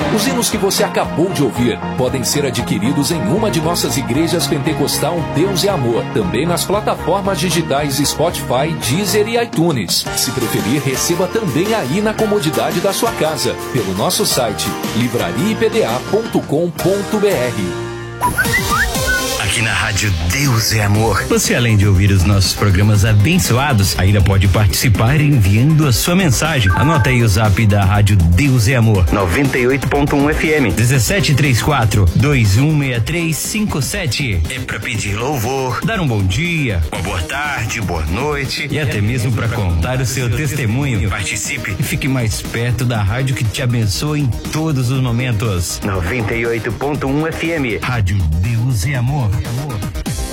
Os hinos que você acabou de ouvir podem ser adquiridos em uma de nossas igrejas pentecostal Deus é Amor, também nas plataformas digitais Spotify, Deezer e iTunes. Se preferir, receba também aí na comodidade da sua casa, pelo nosso site livrariapda.com.br. Aqui na Rádio Deus é Amor, você, além de ouvir os nossos programas abençoados, ainda pode participar enviando a sua mensagem. Anota aí o zap da Rádio Deus é Amor, 98.1 FM, 1734-216357. É pra pedir louvor, dar um bom dia, uma boa tarde, boa noite e até mesmo para contar o seu testemunho. Participe e fique mais perto da rádio que te abençoa em todos os momentos. 98.1 FM, Rádio Deus é Amor.